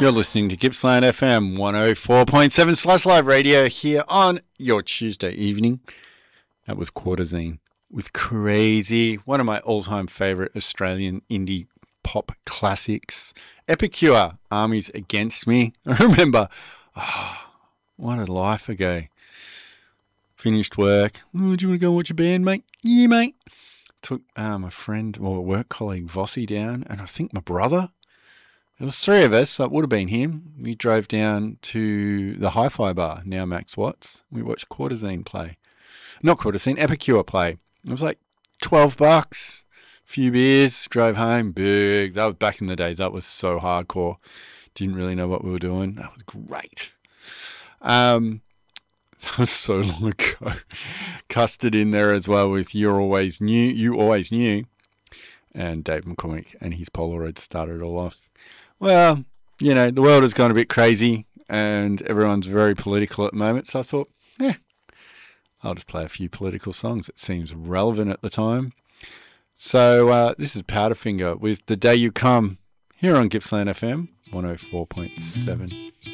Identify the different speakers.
Speaker 1: You're listening to Gippsland FM 104.7 / live radio here on your Tuesday evening. That was Quarterzine with Crazy, one of my all-time favourite Australian indie pop classics. Epicure, Armies Against Me. I remember, what a life ago. Finished work. Oh, do you want to go watch a band, mate? Yeah, mate. Took my friend or work colleague Vossi down, and I think my brother. There was three of us, so it would have been him. We drove down to the Hi-Fi bar, now Max Watts. We watched Quarterzine play. Not Quarterzine, Epicure play. It was like $12. Few beers, drove home, big. That was back in the days. That was so hardcore. Didn't really know what we were doing. That was great. That was so long ago. Custard in there as well with You Always Knew. And Dave McCormick and his Polaroid started it all off. Well, you know, the world has gone a bit crazy and everyone's very political at the moment. So I thought, I'll just play a few political songs. It seems relevant at the time. So this is Powderfinger with The Day You Come here on Gippsland FM 104.7.